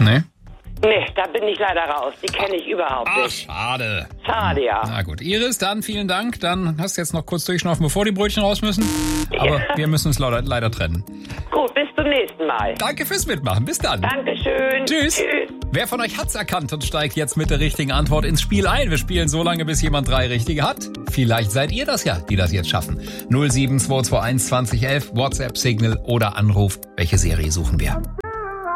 Nee? Nee, da bin ich leider raus. Die kenne ich überhaupt nicht. Schade. Schade, ja. Na gut. Iris, dann vielen Dank. Dann hast du jetzt noch kurz durchschnaufen, bevor die Brötchen raus müssen. Aber wir müssen uns leider trennen. Gut, bis zum nächsten Mal. Danke fürs Mitmachen. Bis dann. Dankeschön. Tschüss. Wer von euch hat's erkannt und steigt jetzt mit der richtigen Antwort ins Spiel ein? Wir spielen so lange, bis jemand 3 richtige hat. Vielleicht seid ihr das ja, die das jetzt schaffen. 07221 2011, WhatsApp, Signal oder Anruf. Welche Serie suchen wir?